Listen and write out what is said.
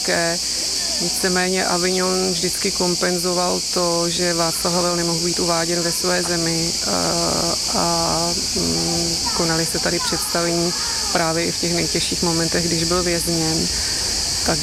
těžké. Víceméně Avignon vždycky kompenzoval to, že Václav Havel nemohl být uváděn ve své zemi a konaly se tady představení právě i v těch nejtěžších momentech, když byl vězněn.